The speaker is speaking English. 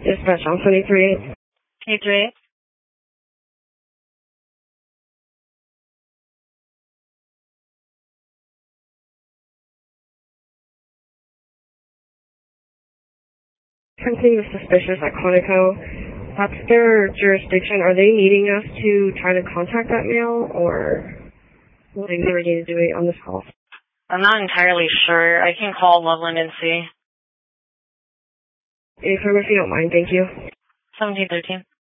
Dispatch on 23. 23. Something suspicious at Quantico. That's their jurisdiction. Are they needing us to try to contact that male, or what do they need to do on this call? I'm not entirely sure. I can call Loveland and see. If you don't mind, thank you. 1713.